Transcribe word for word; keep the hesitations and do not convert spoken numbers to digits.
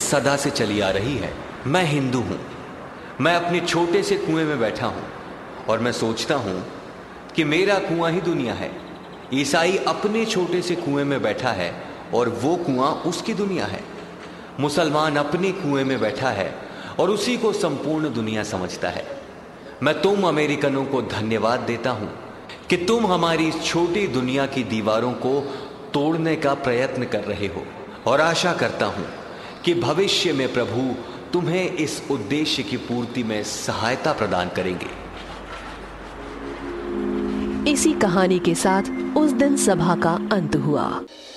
सदा से चली आ रही है। मैं हिंदू हूं, मैं अपने छोटे से कुएं में बैठा हूं और मैं सोचता हूं कि मेरा कुआं ही दुनिया है। ईसाई अपने छोटे से कुएं में बैठा है और वो कुआं उसकी दुनिया है। मुसलमान अपने कुएं में बैठा है और उसी को संपूर्ण दुनिया समझता है। मैं तुम अमेरिकनों को धन्यवाद देता हूं कि तुम हमारी इस छोटी दुनिया की दीवारों को तोड़ने का प्रयत्न कर रहे हो और आशा करता हूं कि भविष्य में प्रभु तुम्हें इस उद्देश्य की पूर्ति में सहायता प्रदान करेंगे। इसी कहानी के साथ उस दिन सभा का अंत हुआ।